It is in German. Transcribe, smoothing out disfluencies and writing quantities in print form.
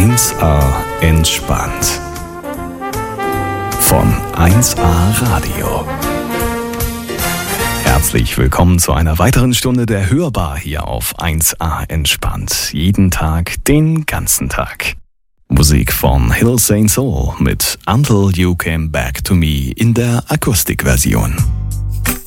1A entspannt. Von 1A Radio. Herzlich willkommen zu einer weiteren Stunde der Hörbar hier auf 1A entspannt. Jeden Tag, den ganzen Tag. Musik von Hill St. Soul mit Until You Came Back to Me in der Akustikversion.